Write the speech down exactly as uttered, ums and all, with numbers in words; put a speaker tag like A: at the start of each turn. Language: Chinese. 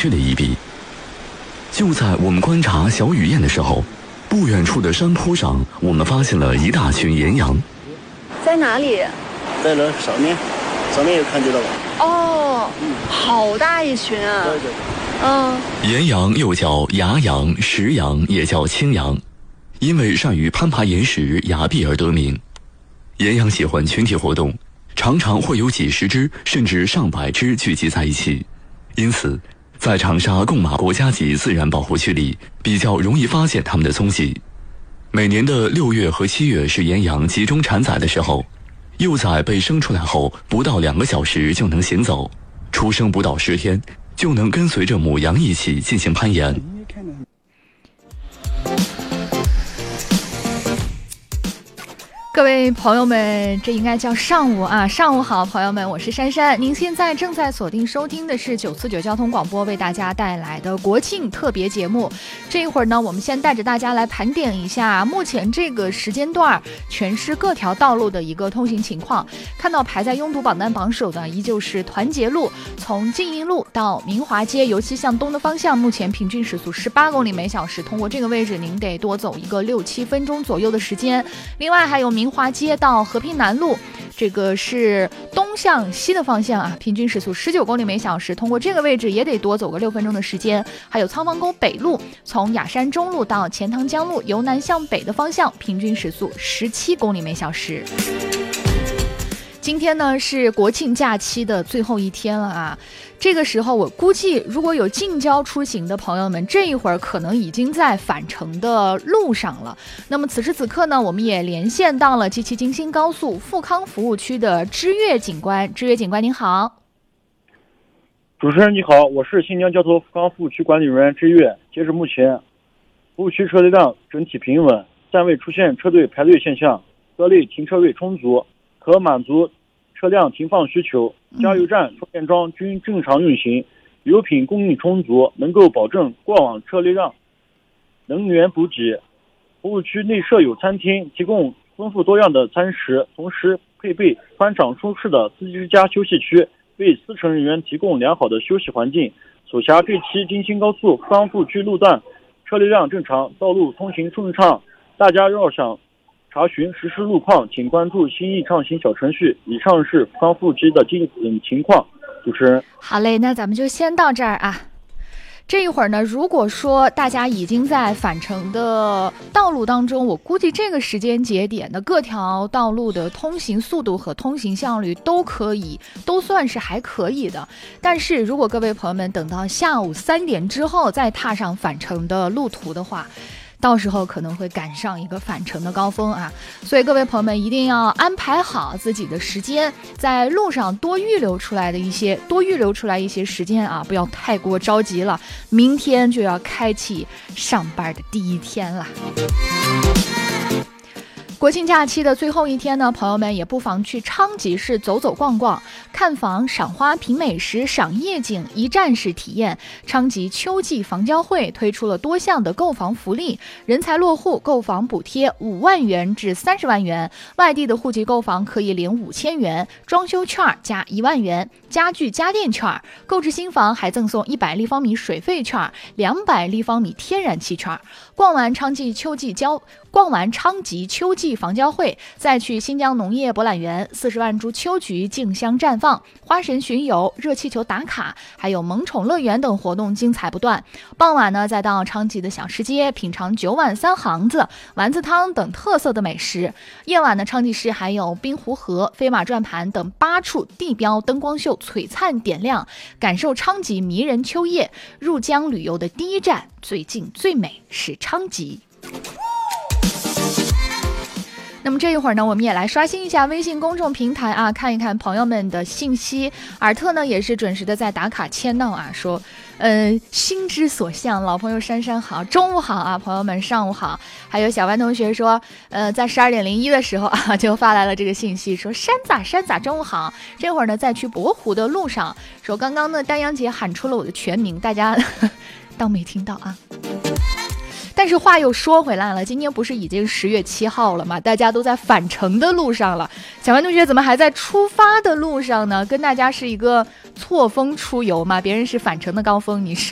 A: 去了一笔。就在我们观察小雨燕的时候，不远处的山坡上，我们发现了一大群岩羊。
B: 在哪里？
C: 在那上面，上面有看见了吧？
B: 哦，嗯，好大一群啊！
C: 对对。
B: 嗯，
A: 岩羊又叫崖羊、石羊，也叫青羊，因为善于攀爬岩石、崖壁而得名。岩羊喜欢群体活动，常常会有几十只甚至上百只聚集在一起，因此在长沙贡马国家级自然保护区里比较容易发现它们的踪迹。每年的六月和七月是岩羊集中产崽的时候，幼崽被生出来后不到两个小时就能行走，出生不到十天就能跟随着母羊一起进行攀岩。
D: 各位朋友们，这应该叫上午啊，上午好，朋友们，我是珊珊。您现在正在锁定收听的是九四九交通广播为大家带来的国庆特别节目。这一会儿呢，我们先带着大家来盘点一下目前这个时间段全市各条道路的一个通行情况。看到排在拥堵榜单榜首的依旧是团结路，从静营路到明华街，尤其向东的方向，目前平均时速十八公里每小时，通过这个位置您得多走一个六七分钟左右的时间。另外还有明华街到和平南路，这个是东向西的方向啊，平均时速十九公里每小时，通过这个位置也得多走个六分钟的时间。还有仓房沟北路，从雅山中路到钱塘江路，由南向北的方向，平均时速十七公里每小时。今天呢是国庆假期的最后一天了啊，这个时候我估计如果有近郊出行的朋友们，这一会儿可能已经在返程的路上了。那么此时此刻呢，我们也连线到了极其京新高速富康服务区的知岳警官。知岳警官您好。
E: 主持人你好，我是新疆交通富康服务区管理员知岳。截至目前，服务区车流量整体平稳，暂未出现车队排队现象，各类停车位充足，可满足车辆停放需求，加油站、充电桩均正常运行，油品供应充足，能够保证过往车流量能源补给。服务区内设有餐厅，提供丰富多样的餐食，同时配备宽敞舒适的司机家休息区，为司乘人员提供良好的休息环境。所辖这期京新高速富康服务区路段车流量正常，道路通行顺畅。大家要想查询实时路况，请关注新意畅行小程序。以上是富康服务区的基本情况。主持人，
D: 好嘞，那咱们就先到这儿啊。这一会儿呢，如果说大家已经在返程的道路当中，我估计这个时间节点的各条道路的通行速度和通行效率都可以，都算是还可以的。但是如果各位朋友们等到下午三点之后再踏上返程的路途的话，到时候可能会赶上一个返程的高峰啊，所以各位朋友们一定要安排好自己的时间，在路上多预留出来的一些多预留出来一些时间啊，不要太过着急了，明天就要开启上班的第一天了。国庆假期的最后一天呢，朋友们也不妨去昌吉市走走逛逛，看房、赏花、品美食、赏夜景，一站式体验。昌吉秋季房交会推出了多项的购房福利，人才落户购房补贴五万元至三十万元，外地的户籍购房可以领五千元，装修券加一万元，家具家电券，购置新房还赠送一百立方米水费券、两百立方米天然气券。逛完昌吉秋季交逛完昌吉秋季房交会，再去新疆农业博览园，四十万株秋菊竞相绽放，花神巡游、热气球打卡，还有萌宠乐园等活动精彩不断。傍晚呢，再到昌吉的小吃街品尝九碗三行子、丸子汤等特色的美食。夜晚呢，昌吉市还有滨湖河、飞马转盘等八处地标灯光秀璀璨点亮，感受昌吉迷人秋夜。入江旅游的第一站，最近最美是昌吉。那么这一会儿呢，我们也来刷新一下微信公众平台啊，看一看朋友们的信息。尔特呢也是准时的在打卡签到啊，说呃心之所向，老朋友珊珊好，中午好啊，朋友们上午好。还有小万同学说呃在十二点零一的时候啊就发来了这个信息，说山咋山咋中午好。这会儿呢在去博湖的路上，说刚刚呢丹阳姐喊出了我的全名，大家当没听到啊。但是话又说回来了，今天不是已经十月七号了吗？大家都在返程的路上了，小万同学怎么还在出发的路上呢？跟大家是一个错峰出游吗？别人是返程的高峰，你是